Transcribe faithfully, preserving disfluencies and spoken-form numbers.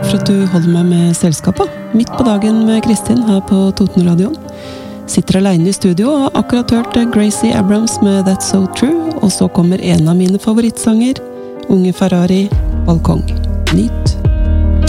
for at du holder meg med selskapet. Midt på dagen med Kristin her på Totenradioen. Sitter alene i studio og har akkurat hørt Gracie Abrams med That's So True, og så kommer en av mine favorittsanger, Unge Ferrari, Balkong. Nyt!